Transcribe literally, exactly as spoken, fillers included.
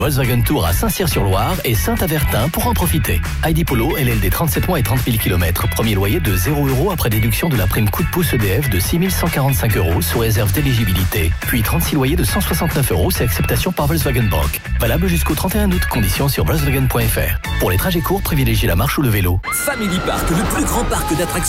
Volkswagen Tour à Saint-Cyr-sur-Loire et Saint-Avertin pour en profiter. Heidi Polo, L L D trente-sept mois et trente mille kilomètres. Premier loyer de zéro euros après déduction de la prime coup de pouce E D F de six mille cent quarante-cinq euros sous réserve d'éligibilité. Puis trente-six loyers de cent soixante-neuf euros, c'est acceptation par Volkswagen Bank. Valable jusqu'au trente et un août. Conditions sur volkswagen point f r. Pour les trajets courts, privilégiez la marche ou le vélo. Family Park, le plus grand parc d'attractions